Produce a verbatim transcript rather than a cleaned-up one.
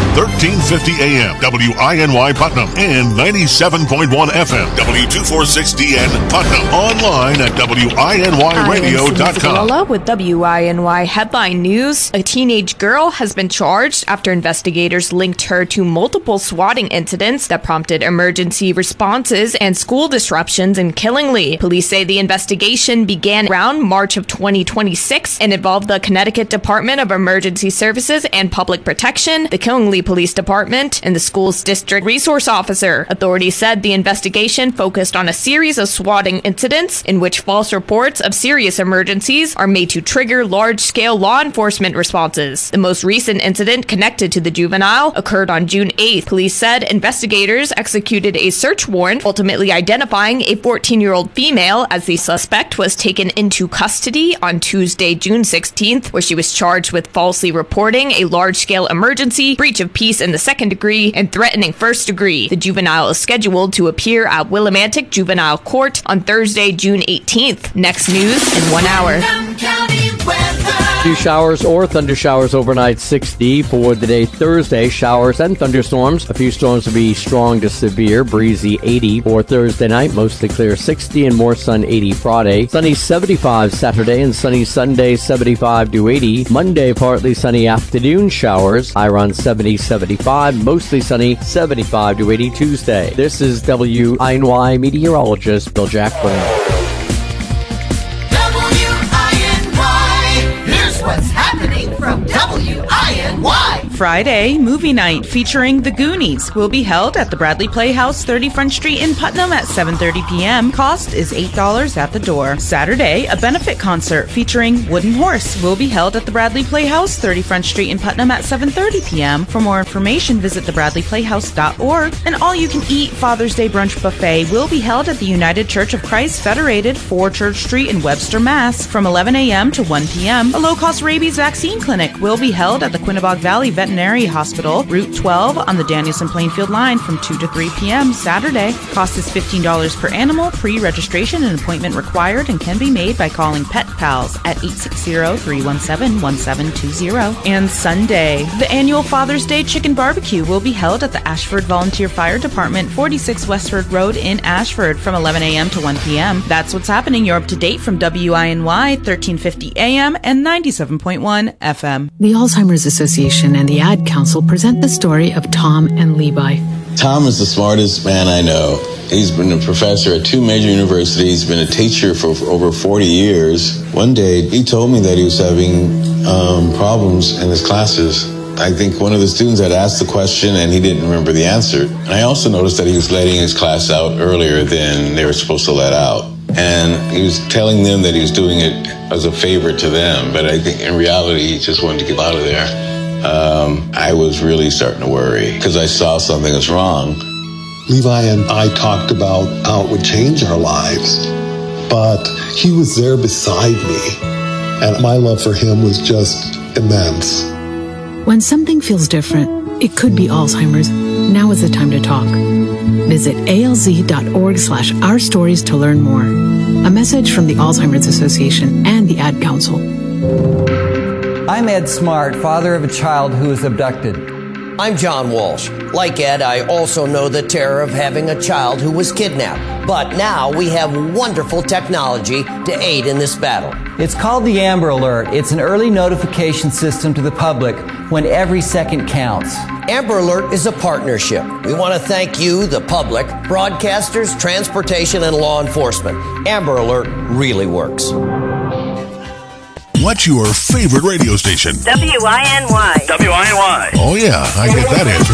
thirteen fifty A M, W I N Y Putnam, and ninety-seven point one F M, W two forty-six D N Putnam. Online at W I N Y radio dot com. With W I N Y headline news, a teenage girl has been charged after investigators linked her to multiple swatting incidents that prompted emergency responses and school disruptions in Killingly. Police say the investigation began around March of twenty twenty-six and involved the Connecticut Department of Emergency Services and Public Protection, the Killingly Police Department, and the school's district resource officer. Authorities said the investigation focused on a series of swatting incidents in which false reports of serious emergencies are made to trigger large-scale law enforcement responses. The most recent incident connected to the juvenile occurred on June eighth. Police said investigators executed a search warrant, ultimately identifying a fourteen-year-old female as the suspect was taken into custody on Tuesday, June sixteenth, where she was charged with falsely reporting a large-scale emergency, breach of peace in the second degree, and threatening first degree. The juvenile is scheduled to appear at Willimantic Juvenile Court on Thursday, June eighteenth. Next news in one hour. Few showers or thunder showers overnight, sixty for the day Thursday. Showers and thunderstorms. A few storms will be strong to severe, breezy, eighty for Thursday night. Mostly clear, sixty, and more sun, eighty Friday. Sunny, seventy-five Saturday, and sunny Sunday, seventy-five to eighty. Monday, partly sunny afternoon showers. High around seventy, seventy-five. Mostly sunny, seventy-five to eighty Tuesday. This is W I N Y meteorologist Bill Jacklin. What's happening from W I N Y? Friday, movie night featuring The Goonies will be held at the Bradley Playhouse, thirty Front Street in Putnam at seven thirty p.m. Cost is eight dollars at the door. Saturday, a benefit concert featuring Wooden Horse will be held at the Bradley Playhouse, thirty Front Street in Putnam at seven thirty p.m. For more information, visit the bradley playhouse dot org. An all-you-can-eat Father's Day brunch buffet will be held at the United Church of Christ Federated, four Church Street in Webster, Mass. from eleven a.m. to one p.m. A low-cost rabies vaccine clinic will be held at the Quinebaug Valley Veterinary Hospital, Route twelve on the Danielson-Plainfield line from two to three p.m. Saturday. Cost is fifteen dollars per animal, pre-registration and appointment required, and can be made by calling Pet Pals at eight six zero, three one seven, one seven two zero. And Sunday, the annual Father's Day Chicken Barbecue will be held at the Ashford Volunteer Fire Department, forty-six Westford Road in Ashford from eleven a.m. to one p.m. That's what's happening. You're up to date from W I N Y, thirteen fifty A M and ninety-seven point one F M. The Alzheimer's Association and the Ad Council present the story of Tom and Levi. Tom is the smartest man I know. He's been a professor at two major universities, been a teacher for over forty years. One day, he told me that he was having um, problems in his classes. I think one of the students had asked the question and he didn't remember the answer. And I also noticed that he was letting his class out earlier than they were supposed to let out. And he was telling them that he was doing it as a favor to them, but I think in reality he just wanted to get out of there. Um, I was really starting to worry because I saw something was wrong. Levi and I talked about how it would change our lives, but he was there beside me, and my love for him was just immense. When something feels different, it could be Alzheimer's. Now is the time to talk. Visit alz.org slash our stories to learn more. A message from the Alzheimer's Association and the Ad Council. I'm Ed Smart, father of a child who was abducted. I'm John Walsh. Like Ed, I also know the terror of having a child who was kidnapped. But now we have wonderful technology to aid in this battle. It's called the Amber Alert. It's an early notification system to the public when every second counts. Amber Alert is a partnership. We want to thank you, the public, broadcasters, transportation, and law enforcement. Amber Alert really works. What's your favorite radio station? W I N Y. W I N Y. Oh, yeah, I get that answer.